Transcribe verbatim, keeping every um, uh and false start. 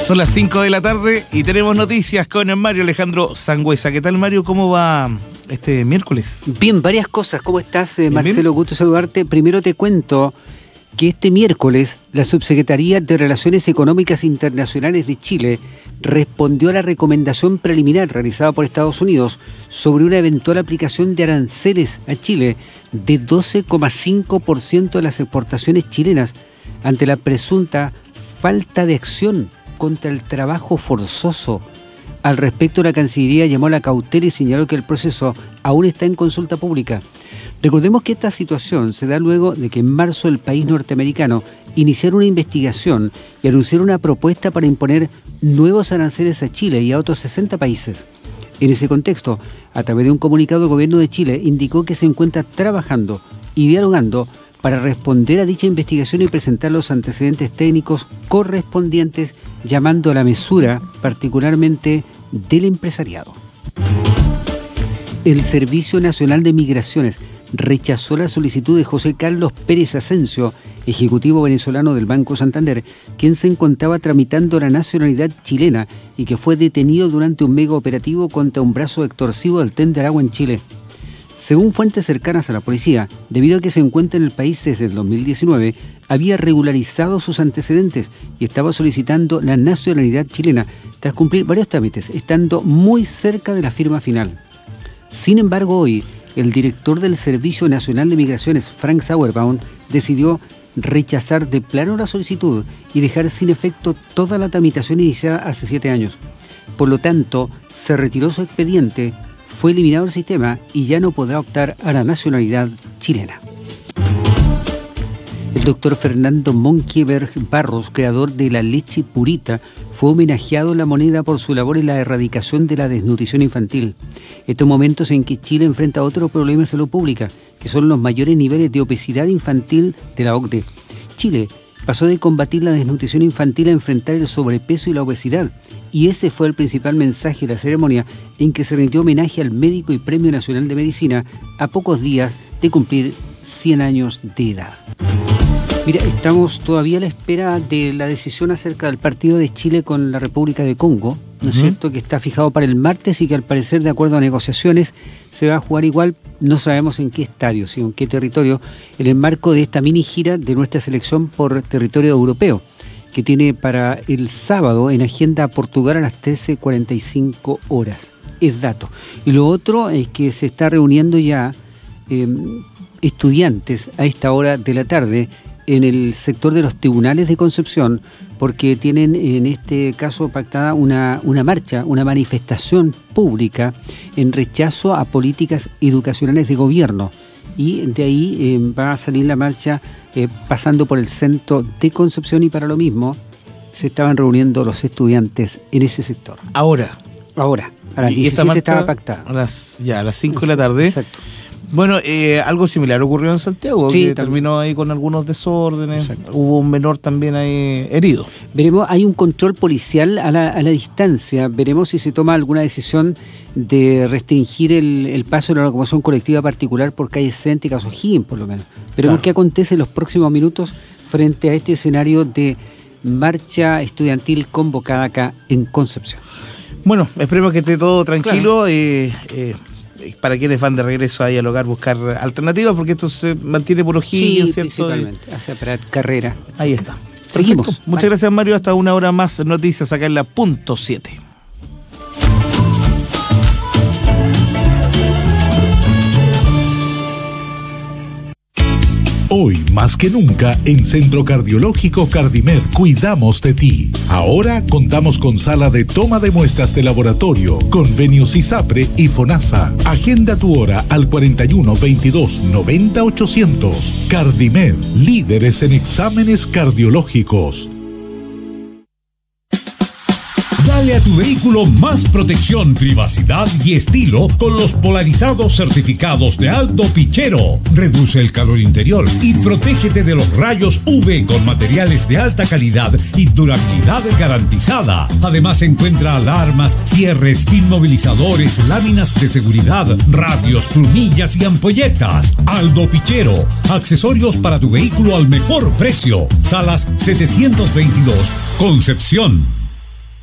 Son las cinco de la tarde y tenemos noticias con Mario Alejandro Sangüesa. ¿Qué tal, Mario? ¿Cómo va este miércoles? Bien, varias cosas. ¿Cómo estás, eh, Marcelo? bien. Gusto saludarte. Primero te cuento que este miércoles la Subsecretaría de Relaciones Económicas Internacionales de Chile respondió a la recomendación preliminar realizada por Estados Unidos sobre una eventual aplicación de aranceles a Chile de doce coma cinco por ciento de las exportaciones chilenas ante la presunta falta de acción contra el trabajo forzoso. Al respecto, la Cancillería llamó a la cautela y señaló que el proceso aún está en consulta pública. Recordemos que esta situación se da luego de que en marzo el país norteamericano iniciara una investigación y anunciara una propuesta para imponer nuevos aranceles a Chile y a otros sesenta países. En ese contexto, a través de un comunicado, el gobierno de Chile indicó que se encuentra trabajando y dialogando para responder a dicha investigación y presentar los antecedentes técnicos correspondientes, llamando a la mesura particularmente del empresariado. El Servicio Nacional de Migraciones rechazó la solicitud de José Carlos Pérez Asensio, ejecutivo venezolano del Banco Santander, quien se encontraba tramitando la nacionalidad chilena y que fue detenido durante un mega operativo contra un brazo extorsivo del Tren de Aragua en Chile. Según fuentes cercanas a la policía, debido a que se encuentra en el país desde el dos mil diecinueve, había regularizado sus antecedentes y estaba solicitando la nacionalidad chilena tras cumplir varios trámites, estando muy cerca de la firma final. Sin embargo, hoy, el director del Servicio Nacional de Migraciones, Frank Sauerbaum, decidió rechazar de plano la solicitud y dejar sin efecto toda la tramitación iniciada hace siete años. Por lo tanto, se retiró su expediente, fue eliminado el sistema y ya no podrá optar a la nacionalidad chilena. El doctor Fernando Monkeberg Barros, creador de la leche purita, fue homenajeado en La Moneda por su labor en la erradicación de la desnutrición infantil. Estos momentos en que Chile enfrenta otro problema de salud pública, que son los mayores niveles de obesidad infantil de la O C D E. Chile pasó de combatir la desnutrición infantil a enfrentar el sobrepeso y la obesidad, y ese fue el principal mensaje de la ceremonia en que se rindió homenaje al médico y Premio Nacional de Medicina a pocos días de cumplir cien años de edad. Mira, estamos todavía a la espera de la decisión acerca del partido de Chile con la República de Congo, ¿no es uh-huh. cierto?, que está fijado para el martes y que al parecer, de acuerdo a negociaciones, se va a jugar igual, no sabemos en qué estadio, sino en qué territorio, en el marco de esta mini gira de nuestra selección por territorio europeo, que tiene para el sábado en agenda Portugal a las trece cuarenta y cinco horas. Es dato. Y lo otro es que se está reuniendo ya eh, estudiantes a esta hora de la tarde en el sector de los tribunales de Concepción, porque tienen en este caso pactada una, una marcha, una manifestación pública en rechazo a políticas educacionales de gobierno. Y de ahí eh, va a salir la marcha eh, pasando por el centro de Concepción, y para lo mismo se estaban reuniendo los estudiantes en ese sector. Ahora. Ahora. A las y diecisiete esta marcha estaba pactada. A las, ya, a las cinco de la tarde. Exacto. Bueno, eh, algo similar ocurrió en Santiago, sí, que también terminó ahí con algunos desórdenes. Exacto. Hubo un menor también ahí herido. Veremos, hay un control policial a la, a la distancia. Veremos si se toma alguna decisión de restringir el, el paso de la locomoción colectiva particular por calles céntricas o O'Higgins, por lo menos. Veremos claro. qué acontece en los próximos minutos frente a este escenario de marcha estudiantil convocada acá en Concepción. Bueno, esperemos que esté todo tranquilo. Claro. Eh, eh, para quienes van de regreso ahí al hogar, buscar alternativas, porque esto se mantiene por O'Higgins, sí, ¿cierto? Principalmente, hacia para carrera. Ahí está. Seguimos. Perfecto. Muchas vale. gracias, Mario. Hasta una hora más noticias acá en la punto siete. Hoy, más que nunca, en Centro Cardiológico Cardimed cuidamos de ti. Ahora contamos con sala de toma de muestras de laboratorio, convenios ISAPRE y FONASA. Agenda tu hora al cuarenta y uno, veintidós, noventa, ochocientos. Cardimed, líderes en exámenes cardiológicos. Dale a tu vehículo más protección, privacidad y estilo con los polarizados certificados de Aldo Pichero. Reduce el calor interior y protégete de los rayos U V con materiales de alta calidad y durabilidad garantizada. Además encuentra alarmas, cierres, inmovilizadores, láminas de seguridad, radios, plumillas y ampolletas. Aldo Pichero, accesorios para tu vehículo al mejor precio. Salas setecientos veintidós, Concepción.